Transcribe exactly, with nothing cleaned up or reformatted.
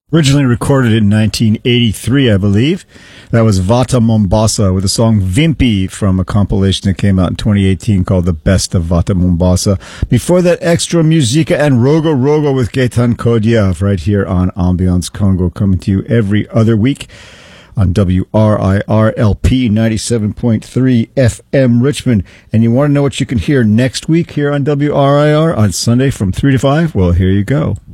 Originally recorded in nineteen eighty-three, I believe. That was Vata Mombasa with the song Vimpi from a compilation that came out in twenty eighteen called The Best of Vata Mombasa. Before that, Extra Musica and Rogo Rogo with Gaetan Kodia right here on Ambiance Congo, coming to you every other week on W R I R L P ninety-seven point three F M Richmond. And you want to know what you can hear next week here on W R I R on Sunday from three to five? Well, here you go.